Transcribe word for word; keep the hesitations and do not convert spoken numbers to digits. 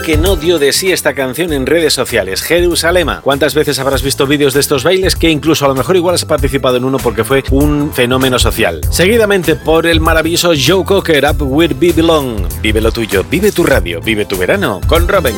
que no dio de sí esta canción en redes sociales, Jerusalema. ¿Cuántas veces habrás visto vídeos de estos bailes que incluso a lo mejor igual has participado en uno porque fue un fenómeno social? Seguidamente por el maravilloso Joe Cocker, Up Where We Belong. Vive lo tuyo, vive tu radio, vive tu verano con Robin.